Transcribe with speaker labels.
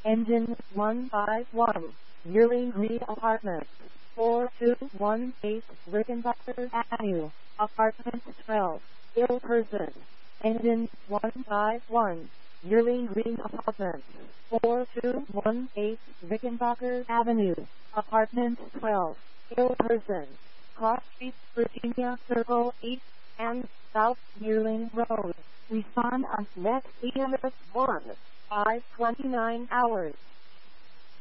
Speaker 1: Engine 151, Yearling Green Apartments, 4218 Rickenbacker Avenue, Apartment 12, ill person. Engine 151, Yearling Green Apartments, 4218 Rickenbacker Avenue, Apartment 12, ill person. Cross Street, Virginia Circle 8, and South Yearling Road. Respond on next EMS 1, 5:29 hours.